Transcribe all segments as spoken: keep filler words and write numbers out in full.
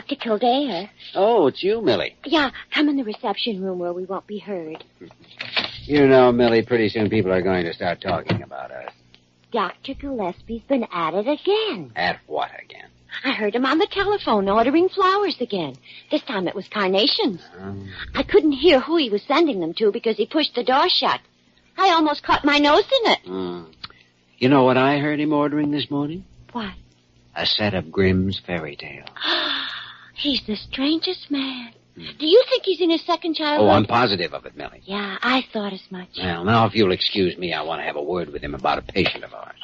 Doctor Kildare. Oh, it's you, Millie. Yeah, come in the reception room where we won't be heard. You know, Millie, pretty soon people are going to start talking about us. Doctor Gillespie's been at it again. At what again? I heard him on the telephone ordering flowers again. This time it was carnations. Um, I couldn't hear who he was sending them to because he pushed the door shut. I almost caught my nose in it. mm. You know what I heard him ordering this morning? What? A set of Grimm's fairy tales. He's the strangest man. Do you think he's in his second childhood? Oh, I'm positive of it, Millie. Yeah, I thought as much. Well, now, if you'll excuse me, I want to have a word with him about a patient of ours.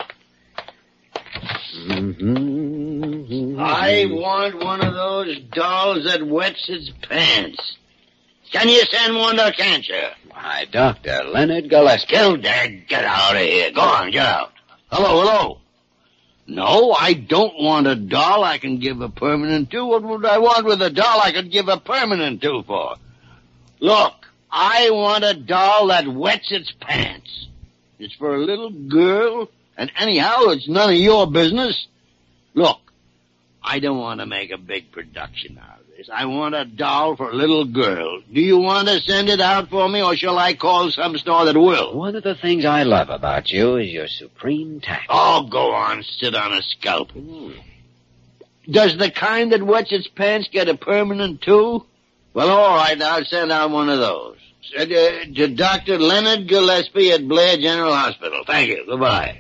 Mm-hmm. I want one of those dolls that wets its pants. Can you send one or can't you? Why, Doctor Leonard Gillespie. Kildare, get out of here. Go on, get out. Hello, hello. No, I don't want a doll I can give a permanent to. What would I want with a doll I could give a permanent to for? Look, I want a doll that wets its pants. It's for a little girl, and anyhow, it's none of your business. Look, I don't want to make a big production out of this. I want a doll for a little girl. Do you want to send it out for me, or shall I call some store that will? One of the things I love about you is your supreme tact. Oh, go on, sit on a scalp. Does the kind that wets its pants get a permanent, too? Well, all right, I'll send out one of those. Uh, to Doctor Leonard Gillespie at Blair General Hospital. Thank you. Goodbye.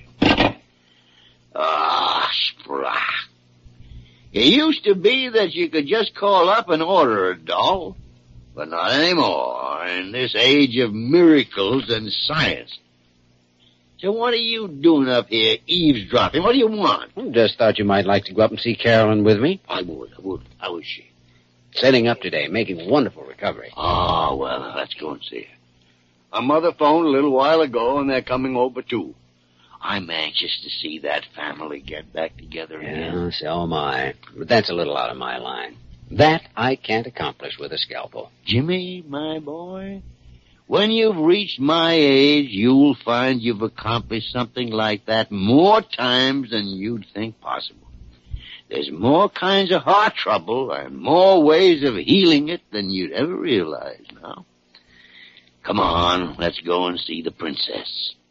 Ah, sprach. It used to be that you could just call up and order a doll, but not anymore in this age of miracles and science. So what are you doing up here eavesdropping? What do you want? I just thought you might like to go up and see Carolyn with me. I would, I would. How is she? Setting up today, making wonderful recovery. Oh, well, let's go and see her. Her mother phoned a little while ago, and they're coming over, too. I'm anxious to see that family get back together again. Yeah, so am I. But that's a little out of my line. That I can't accomplish with a scalpel. Jimmy, my boy, when you've reached my age, you'll find you've accomplished something like that more times than you'd think possible. There's more kinds of heart trouble and more ways of healing it than you'd ever realize now. Come on, let's go and see the princess.